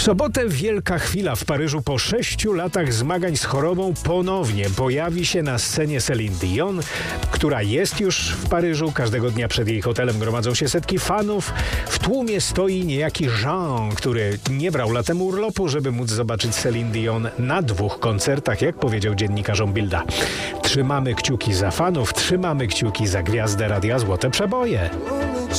W sobotę wielka chwila w Paryżu. Po 6 latach zmagań z chorobą ponownie pojawi się na scenie Celine Dion, która jest już w Paryżu. Każdego dnia przed jej hotelem gromadzą się setki fanów. W tłumie stoi niejaki Jean, który nie brał latem urlopu, żeby móc zobaczyć Celine Dion na 2 koncertach, jak powiedział dziennikarzom Bilda. Trzymamy kciuki za fanów, trzymamy kciuki za gwiazdę Radia Złote Przeboje.